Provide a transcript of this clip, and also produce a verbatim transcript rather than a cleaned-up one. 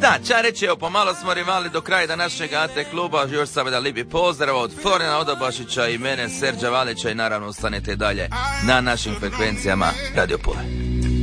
Da, ča reći, evo, pomalo smo rivali do kraja današnjeg A T kluba, još sam da lijepi pozdrav od Florina Odobašića i mene, Serđa Valića, i naravno ostanete dalje na našim frekvencijama Radio Pule.